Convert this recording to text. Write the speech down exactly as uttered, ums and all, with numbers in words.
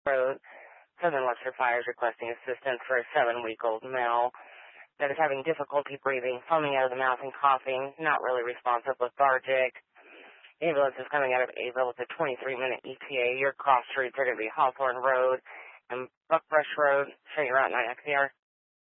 Road. Southern Western Fire is requesting assistance for a seven-week-old male that is having difficulty breathing, foaming out of the mouth and coughing, not really responsive, lethargic. Ambulance is coming out of Avil with a twenty-three minute E T A. Your cross streets are going to be Hawthorne Road and Buckbrush Road. Showing you route nine X E R.